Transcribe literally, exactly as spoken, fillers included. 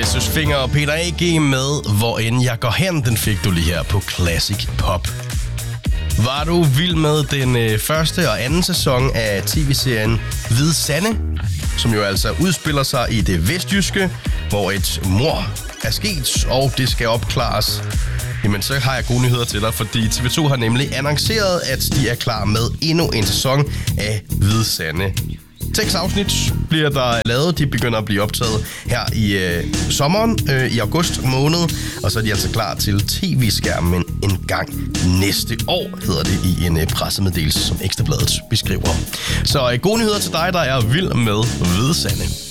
Jesus Finger og Peter A G med Hvor end jeg går hen. Den fik du lige her på Classic Pop. Var du vild med den øh, første og anden sæson af tv-serien Hvide Sande, som jo altså udspiller sig i det vestjyske, hvor et mord er sket, og det skal opklares? Jamen, så har jeg gode nyheder til dig, fordi T V to har nemlig annonceret, at de er klar med endnu en sæson af Hvide Sande. Seks afsnit bliver der lavet. De begynder at blive optaget her i øh, sommeren, øh, i august måned. Og så er de altså klar til tv-skærmen en gang næste år, hedder det i en øh, pressemeddelelse, som Ekstrabladet beskriver. Så øh, gode nyheder til dig, der er vild med Hvide Sande.